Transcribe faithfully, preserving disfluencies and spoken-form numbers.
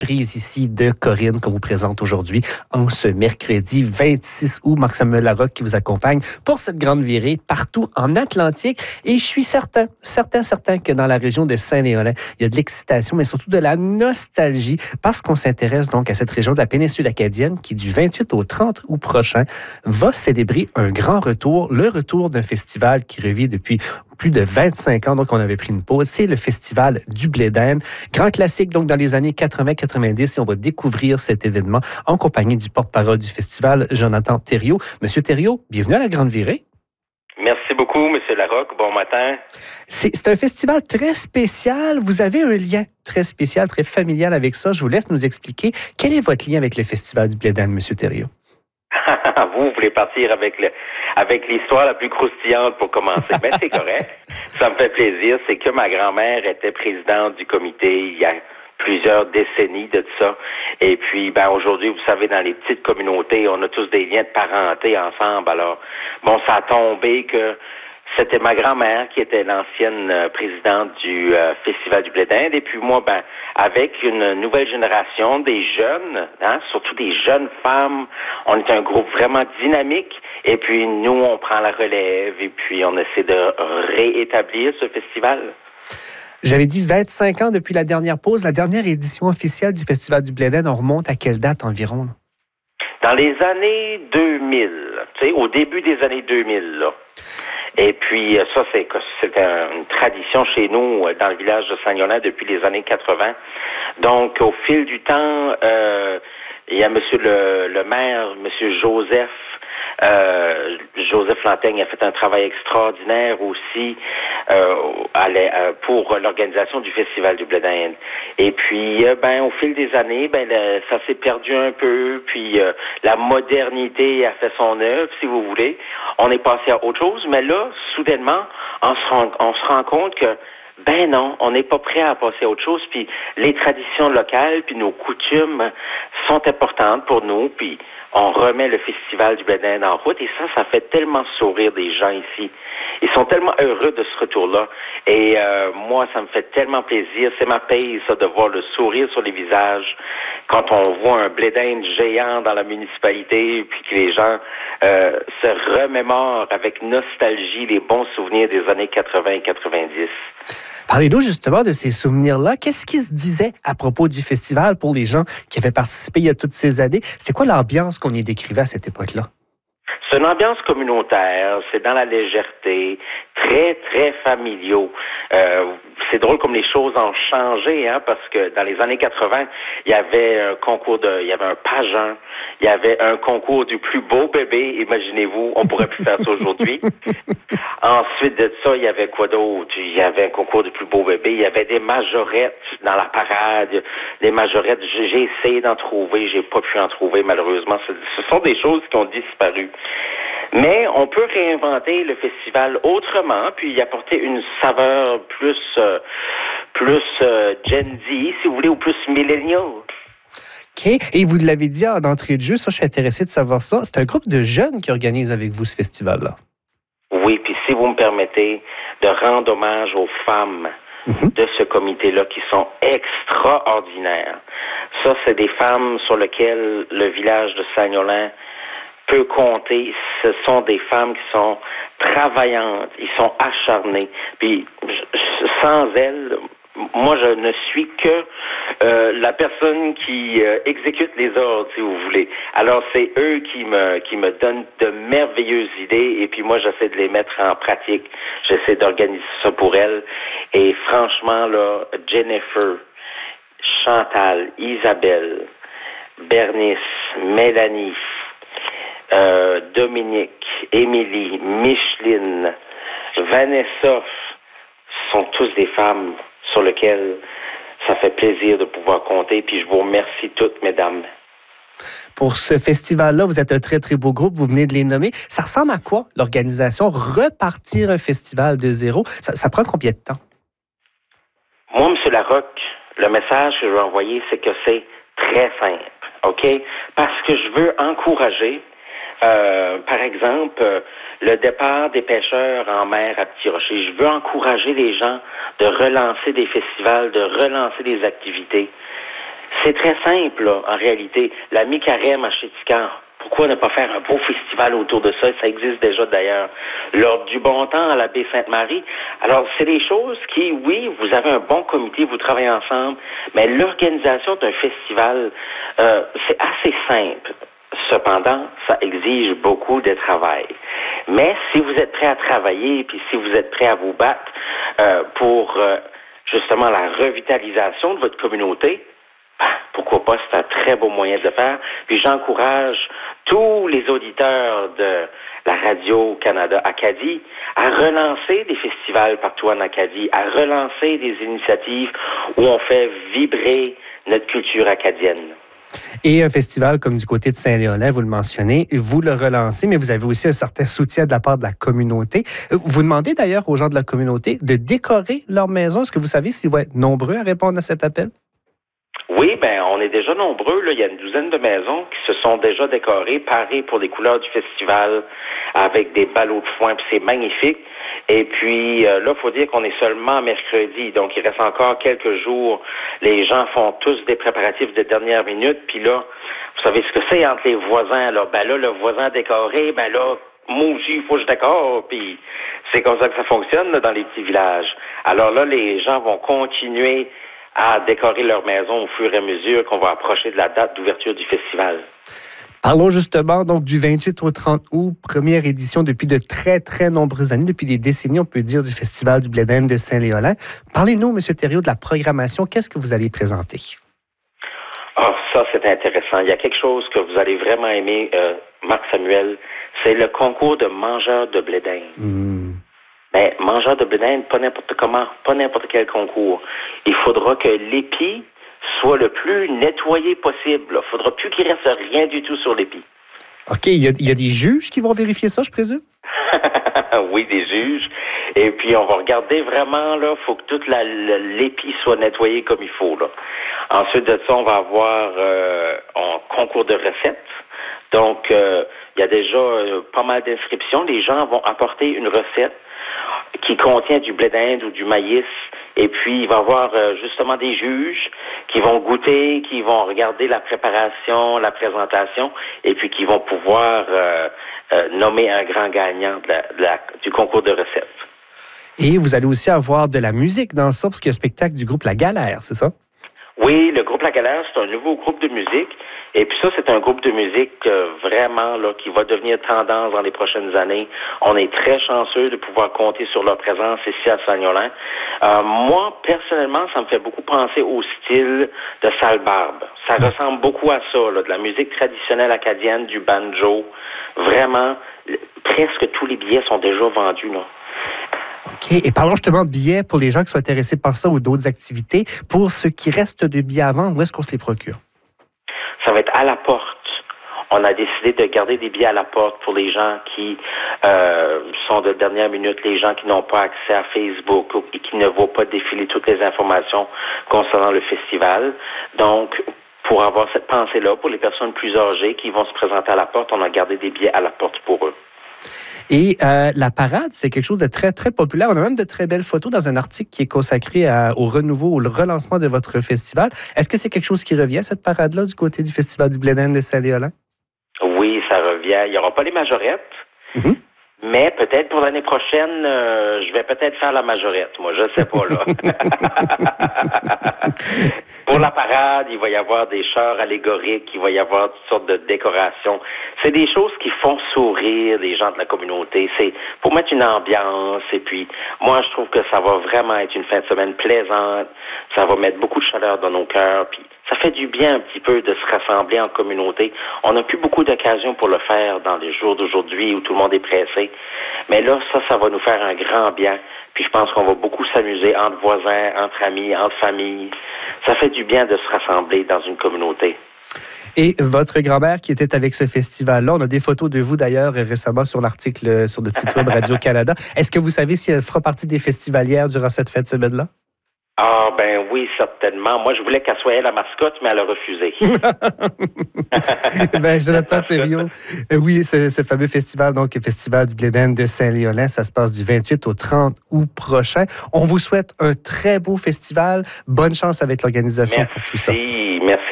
surprise ici de Corinne qu'on vous présente aujourd'hui en ce mercredi vingt-six août. Marc-Samuel Larocque qui vous accompagne pour cette grande virée partout en Atlantique. Et je suis certain, certain, certain que dans la région de Saint-Léonard, il y a de l'excitation, mais surtout de la nostalgie parce qu'on s'intéresse donc à cette région de la péninsule acadienne qui, du vingt-huit au trente août prochain, va célébrer un grand retour, le retour d'un festival qui revit depuis plus de vingt-cinq ans, donc on avait pris une pause. C'est le Festival du Blé d'Inde. Grand classique, donc dans les années quatre-vingts quatre-vingt-dix, et on va découvrir cet événement en compagnie du porte-parole du festival, Jonathan Thériault. Monsieur Thériault, bienvenue à la Grande Virée. Merci beaucoup, Monsieur Larocque. Bon matin. C'est, c'est un festival très spécial. Vous avez un lien très spécial, très familial avec ça. Je vous laisse nous expliquer. Quel est votre lien avec le Festival du Blé d'Inde, Monsieur Thériault? vous, vous voulez partir avec le, avec l'histoire la plus croustillante pour commencer. Ben, c'est correct. Ça me fait plaisir. C'est que ma grand-mère était présidente du comité il y a plusieurs décennies de ça. Et puis, ben, aujourd'hui, vous savez, dans les petites communautés, on a tous des liens de parenté ensemble. Alors, bon, ça a tombé que c'était ma grand-mère qui était l'ancienne euh, présidente du euh, Festival du Blé d'Inde. Et puis moi, ben, avec une nouvelle génération, des jeunes, hein, surtout des jeunes femmes, on est un groupe vraiment dynamique. Et puis nous, on prend la relève et puis on essaie de réétablir ce festival. J'avais dit vingt-cinq ans depuis la dernière pause. La dernière édition officielle du Festival du Blé d'Inde, on remonte à quelle date environ? Là? Dans les années deux mille, tu sais, au début des années deux mille, là. Et puis, ça, c'est, c'est une tradition chez nous, dans le village de Saint-Léonard, depuis les années quatre-vingts. Donc, au fil du temps, euh, il y a monsieur le, le maire, monsieur Joseph, euh, Joseph Lantaigne a fait un travail extraordinaire aussi euh, pour l'organisation du Festival du Blé d'Inde. Et puis, euh, ben, au fil des années, ben, le, ça s'est perdu un peu. Puis, euh, la modernité a fait son œuvre, si vous voulez. On est passé à autre chose, mais là, soudainement, on se rend, on se rend compte que ben non, on n'est pas prêt à passer à autre chose. Puis les traditions locales, puis nos coutumes sont importantes pour nous. Puis on remet le Festival du Blé d'Inde en route. Et ça, ça fait tellement sourire des gens ici. Ils sont tellement heureux de ce retour-là. Et euh, moi, ça me fait tellement plaisir. C'est ma paye, ça, de voir le sourire sur les visages quand on voit un Blé d'Inde géant dans la municipalité, puis que les gens euh, se remémorent avec nostalgie les bons souvenirs des années quatre-vingts et quatre-vingt-dix. Parlez-nous justement de ces souvenirs-là. Qu'est-ce qui se disait à propos du festival pour les gens qui avaient participé il y a toutes ces années? C'est quoi l'ambiance qu'on y décrivait à cette époque-là? C'est une ambiance communautaire, c'est dans la légèreté, très, très familiaux. Euh, c'est drôle comme les choses ont changé, hein, parce que dans les années quatre-vingts, il y avait un concours de, il y avait un pageant, il y avait un concours du plus beau bébé, imaginez-vous, on pourrait plus faire ça aujourd'hui. Ensuite de ça, il y avait quoi d'autre? Il y avait un concours du plus beau bébé, il y avait des majorettes dans la parade, des majorettes, j'ai essayé d'en trouver, j'ai pas pu en trouver malheureusement. Ce sont des choses qui ont disparu. Mais on peut réinventer le festival autrement, puis y apporter une saveur plus euh, plus euh, Gen Z, si vous voulez, ou plus millennial. OK. Et vous l'avez dit en entrée de jeu, ça, je suis intéressé de savoir ça. C'est un groupe de jeunes qui organise avec vous ce festival-là. Oui, puis si vous me permettez de rendre hommage aux femmes mm-hmm. de ce comité-là qui sont extraordinaires. Ça, c'est des femmes sur lesquelles le village de Saint-Léonard peut compter. Ce sont des femmes qui sont travaillantes, ils sont acharnées. Puis sans elles, moi je ne suis que euh, la personne qui euh, exécute les ordres, si vous voulez. Alors c'est eux qui me qui me donnent de merveilleuses idées et puis moi j'essaie de les mettre en pratique. J'essaie d'organiser ça pour elles. Et franchement là, Jennifer, Chantal, Isabelle, Bernice, Mélanie, Euh, Dominique, Émilie, Micheline, Vanessa, sont tous des femmes sur lesquelles ça fait plaisir de pouvoir compter. Puis je vous remercie toutes, mesdames. Pour ce festival-là, vous êtes un très, très beau groupe. Vous venez de les nommer. Ça ressemble à quoi, l'organisation? Repartir un festival de zéro, ça, ça prend combien de temps? Moi, M. Larocque, le message que je veux envoyer, c'est que c'est très simple, OK? Parce que je veux encourager Euh, par exemple, euh, le départ des pêcheurs en mer à Petit Rocher. Je veux encourager les gens de relancer des festivals, de relancer des activités. C'est très simple, là, en réalité. La mi-carême à Chéticamp. Pourquoi ne pas faire un beau festival autour de ça? Ça existe déjà d'ailleurs. L'Ordre du Bon Temps à la baie Sainte-Marie. Alors, c'est des choses qui, oui, vous avez un bon comité, vous travaillez ensemble, mais l'organisation d'un festival, euh, c'est assez simple. Cependant, ça exige beaucoup de travail. Mais si vous êtes prêt à travailler, puis si vous êtes prêt à vous battre euh, pour euh, justement la revitalisation de votre communauté, pourquoi pas, c'est un très beau moyen de le faire. Puis j'encourage tous les auditeurs de la Radio-Canada Acadie à relancer des festivals partout en Acadie, à relancer des initiatives où on fait vibrer notre culture acadienne. Et un festival comme du côté de Saint-Léolin, vous le mentionnez, vous le relancez, mais vous avez aussi un certain soutien de la part de la communauté. Vous demandez d'ailleurs aux gens de la communauté de décorer leur maison. Est-ce que vous savez s'ils vont être nombreux à répondre à cet appel? Oui, ben on est déjà nombreux. Là. Il y a une douzaine de maisons qui se sont déjà décorées, parées pour les couleurs du festival, avec des ballots de foin, puis c'est magnifique. Et puis euh, là, il faut dire qu'on est seulement mercredi, donc il reste encore quelques jours. Les gens font tous des préparatifs de dernière minute, puis là, vous savez ce que c'est entre les voisins. Là, ben là, le voisin décoré, ben là, moi aussi, il faut que je décore, puis c'est comme ça que ça fonctionne là, dans les petits villages. Alors là, les gens vont continuer à décorer leur maison au fur et à mesure qu'on va approcher de la date d'ouverture du festival. Parlons justement donc du vingt-huit au trente août, première édition depuis de très, très nombreuses années, depuis des décennies, on peut dire, du Festival du Blé d'Inde de Saint-Léolin. Parlez-nous, M. Thériault, de la programmation. Qu'est-ce que vous allez présenter? Ah, ça, c'est intéressant. Il y a quelque chose que vous allez vraiment aimer, euh, Marc Samuel, c'est le concours de mangeurs de blé d'Inde. Mmh. Mais mangeur de blé d'Inde, pas n'importe comment, pas n'importe quel concours. Il faudra que l'épi soit le plus nettoyé possible. Il ne faudra plus qu'il reste rien du tout sur l'épi. OK. Il y, a, il y a des juges qui vont vérifier ça, je présume? Oui, des juges. Et puis, on va regarder vraiment, là, il faut que toute la, la, l'épi soit nettoyé comme il faut, là. Ensuite de ça, on va avoir euh, un concours de recettes. Donc, euh, il y a déjà euh, pas mal d'inscriptions. Les gens vont apporter une recette qui contient du blé d'Inde ou du maïs. Et puis, il va y avoir euh, justement des juges qui vont goûter, qui vont regarder la préparation, la présentation, et puis qui vont pouvoir euh, euh, nommer un grand gagnant de la, de la, du concours de recettes. Et vous allez aussi avoir de la musique dans ça, parce qu'il y a un spectacle du groupe La Galère, c'est ça? Oui, le groupe La Galère, c'est un nouveau groupe de musique. Et puis ça, c'est un groupe de musique euh, vraiment là qui va devenir tendance dans les prochaines années. On est très chanceux de pouvoir compter sur leur présence ici à Saint-Léolin. Euh, moi, personnellement, ça me fait beaucoup penser au style de Sale Barbe. Ça ressemble beaucoup à ça, là, de la musique traditionnelle acadienne, du banjo. Vraiment, presque tous les billets sont déjà vendus, là. OK. Et parlons justement de billets pour les gens qui sont intéressés par ça ou d'autres activités. Pour ce qui reste de billets à vendre, où est-ce qu'on se les procure? Ça va être à la porte. On a décidé de garder des billets à la porte pour les gens qui euh, sont de dernière minute, les gens qui n'ont pas accès à Facebook ou qui ne voient pas défiler toutes les informations concernant le festival. Donc, pour avoir cette pensée-là, pour les personnes plus âgées qui vont se présenter à la porte, on a gardé des billets à la porte pour eux. Et euh, la parade, c'est quelque chose de très, très populaire. On a même de très belles photos dans un article qui est consacré à, au renouveau, au relancement de votre festival. Est-ce que c'est quelque chose qui revient, cette parade-là, du côté du Festival du Blé d'Inde de Saint-Léolin? Oui, ça revient. Il n'y aura pas les majorettes, mm-hmm. mais peut-être pour l'année prochaine, euh, je vais peut-être faire la majorette. Moi, je ne sais pas, là. Pour la parade, il va y avoir des chars allégoriques, il va y avoir toutes sortes de décorations. C'est des choses qui font sourire les gens de la communauté. C'est pour mettre une ambiance. Et puis, moi, je trouve que ça va vraiment être une fin de semaine plaisante. Ça va mettre beaucoup de chaleur dans nos cœurs. Puis, ça fait du bien un petit peu de se rassembler en communauté. On n'a plus beaucoup d'occasions pour le faire dans les jours d'aujourd'hui où tout le monde est pressé. Mais là, ça, ça va nous faire un grand bien. Puis je pense qu'on va beaucoup s'amuser entre voisins, entre amis, entre familles. Ça fait du bien de se rassembler dans une communauté. Et votre grand-mère qui était avec ce festival-là, on a des photos de vous d'ailleurs récemment sur l'article sur le site web Radio-Canada. Est-ce que vous savez si elle fera partie des festivalières durant cette fête semaine-là? Ah, ben oui, certainement. Moi, je voulais qu'elle soit la mascotte, mais elle a refusé. ben, Jonathan Thériault, oui, ce, ce fameux festival, donc le Festival du Blé d'Inde de Saint-Léolin, ça se passe du vingt-huit au trente août prochain. On vous souhaite un très beau festival. Bonne chance avec l'organisation Merci, pour tout ça. Merci.